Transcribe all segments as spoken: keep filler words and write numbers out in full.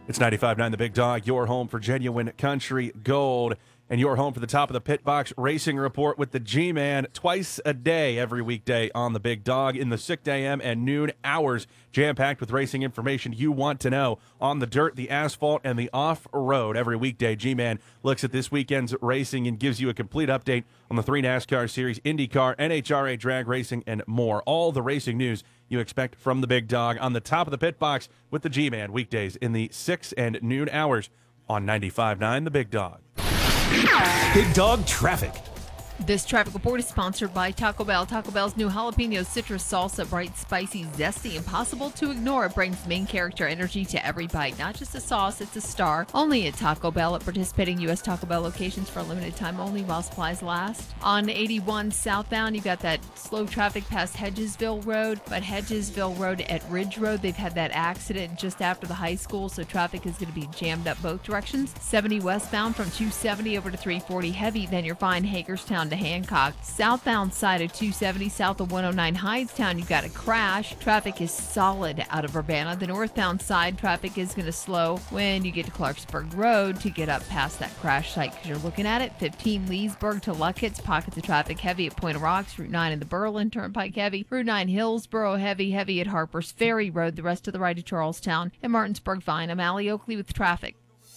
It's ninety-five point nine The Big Dog, your home for genuine country gold, and your home for the Top of the Pit Box Racing Report with the G-Man twice a day every weekday on The Big Dog in the six a.m. and noon hours, jam-packed with racing information you want to know on the dirt, the asphalt, and the off-road. Every weekday, G-Man looks at this weekend's racing and gives you a complete update on the three NASCAR series, IndyCar, N H R A drag racing, and more. All the racing news you expect from the Big Dog on the Top of the Pit Box with the G-Man weekdays in the six and noon hours on ninety-five point nine The Big Dog. Big Dog Traffic. This traffic report is sponsored by Taco Bell. Taco Bell's new jalapeno citrus salsa, bright, spicy, zesty, impossible to ignore. It brings main character energy to every bite. Not just a sauce, it's a star. Only at Taco Bell at participating U S Taco Bell locations for a limited time only while supplies last. On eighty-one southbound, you've got that slow traffic past Hedgesville Road, but Hedgesville Road at Ridge Road, they've had that accident just after the high school, so traffic is going to be jammed up both directions. seventy westbound from two seventy over to three forty heavy, then you're fine Hagerstown to Hancock. Southbound side of two seventy south of one oh nine Hydestown, you've got a crash. Traffic is solid out of Urbana. The northbound side, traffic is going to slow when you get to Clarksburg Road to get up past that crash site because you're looking at it. fifteen Leesburg to Luckett's, pockets of traffic heavy at Point of Rocks. Route nine in the Berlin Turnpike heavy. Route nine Hillsboro heavy, heavy at Harper's Ferry Road. The rest of the right to Charlestown and Martinsburg fine. I'm Allie Oakley with traffic.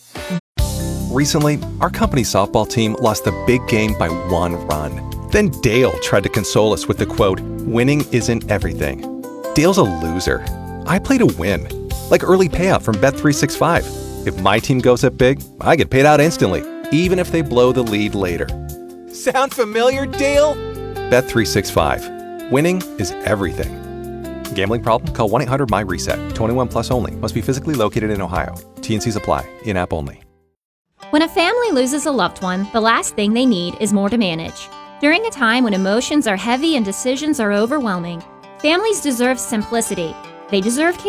Recently, our company softball team lost the big game by one run. Then Dale tried to console us with the quote, "Winning isn't everything." Dale's a loser. I play to win. Like early payout from Bet three sixty-five. If my team goes up big, I get paid out instantly, even if they blow the lead later. Sound familiar, Dale? Bet three sixty-five. Winning is everything. Gambling problem? Call one eight hundred M Y reset. twenty-one plus only. Must be physically located in Ohio. T N Cs apply. In-app only. When a family loses a loved one, the last thing they need is more to manage. During a time when emotions are heavy and decisions are overwhelming, families deserve simplicity. They deserve